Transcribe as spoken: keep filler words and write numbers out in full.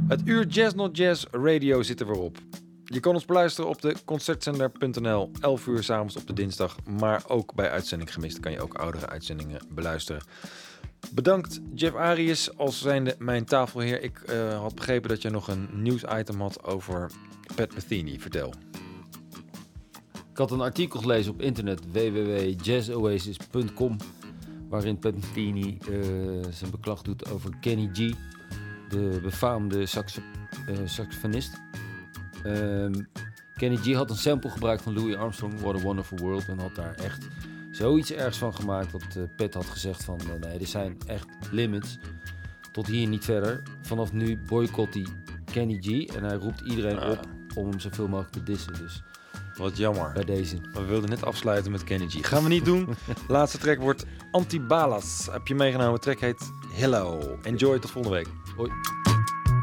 Het uur Jazz Not Jazz Radio zit er weer op. Je kan ons beluisteren op de concertzender punt n l, elf uur 's avonds op de dinsdag. Maar ook bij Uitzending Gemist kan je ook oudere uitzendingen beluisteren. Bedankt Jeff Arius als zijnde mijn tafelheer. Ik uh, had begrepen dat je nog een nieuwsitem had over Pat Metheny. Vertel. Ik had een artikel gelezen op internet w w w punt jazz oasis punt com waarin Pat Metheny uh, zijn beklag doet over Kenny G, de befaamde saxo- uh, saxofonist. Um, Kenny G had een sample gebruikt van Louis Armstrong, What a Wonderful World, en had daar echt zoiets ergs van gemaakt wat uh, Pat had gezegd van uh, nee, er zijn echt limits. Tot hier niet verder. Vanaf nu boycott hij Kenny G en hij roept iedereen Ah. op om hem zoveel mogelijk te dissen. Dus Wat jammer. bij deze. We wilden net afsluiten met Kenny G. Gaan we niet doen. Laatste track wordt Antibalas. Heb je meegenomen? De track heet Hello. Enjoy, tot volgende week. Hoi.